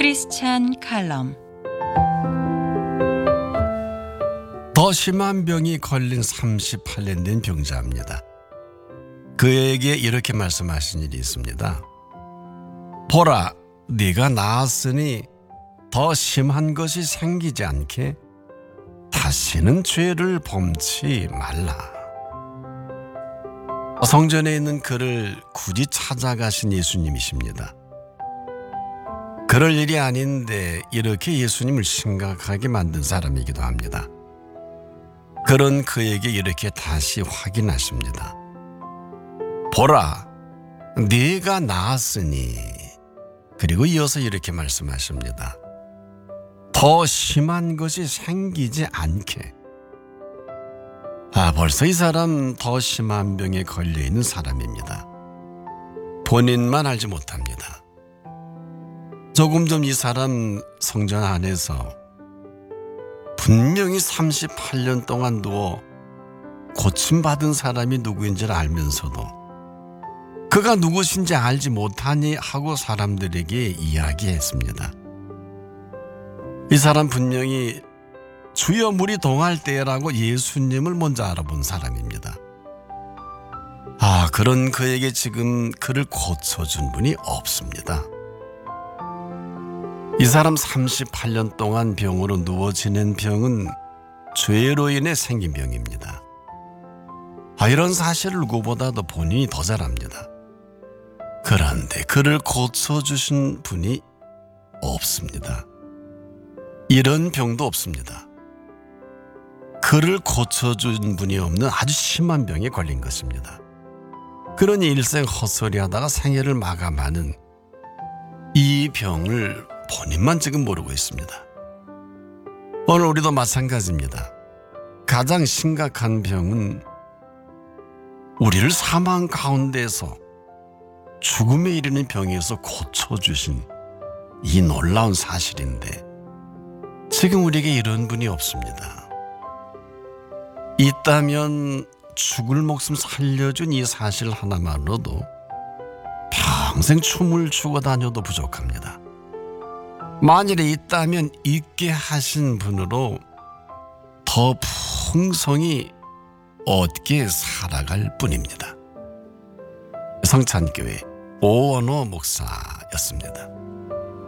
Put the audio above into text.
크리스찬 칼럼. 더 심한 병이 걸린 38년 된 병자입니다. 그에게 이렇게 말씀하신 일이 있습니다. 보라, 네가 나았으니 더 심한 것이 생기지 않게 다시는 죄를 범치 말라. 성전에 있는 그를 굳이 찾아가신 예수님이십니다. 그럴 일이 아닌데 이렇게 예수님을 심각하게 만든 사람이기도 합니다. 그런 그에게 이렇게 다시 확인하십니다. 보라, 네가 나았으니. 그리고 이어서 이렇게 말씀하십니다. 더 심한 것이 생기지 않게. 벌써 이 사람 더 심한 병에 걸려있는 사람입니다. 본인만 알지 못합니다. 조금 전 이 사람 성전 안에서 분명히 38년 동안 누워 고침받은 사람이 누구인지를 알면서도 그가 누구신지 알지 못하니 하고 사람들에게 이야기했습니다. 이 사람 분명히 주여 물이 동할 때라고 예수님을 먼저 알아본 사람입니다. 그런 그에게 지금 그를 고쳐준 분이 없습니다. 이 사람 38년 동안 병으로 누워 지낸 병은 죄로 인해 생긴 병입니다. 이런 사실을 누구보다도 본인이 더 잘 압니다. 그런데 그를 고쳐주신 분이 없습니다. 이런 병도 없습니다. 그를 고쳐준 분이 없는 아주 심한 병에 걸린 것입니다. 그러니 일생 헛소리하다가 생애를 마감하는 이 병을 본인만 지금 모르고 있습니다. 오늘 우리도 마찬가지입니다. 가장 심각한 병은 우리를 사망 가운데서 죽음에 이르는 병에서 고쳐주신 이 놀라운 사실인데 지금 우리에게 이런 분이 없습니다. 있다면 죽을 목숨 살려준 이 사실 하나만으로도 평생 춤을 추고 다녀도 부족합니다. 만일에 있다면 있게 하신 분으로 더 풍성히 얻게 살아갈 뿐입니다. 성찬교회 오원호 목사였습니다.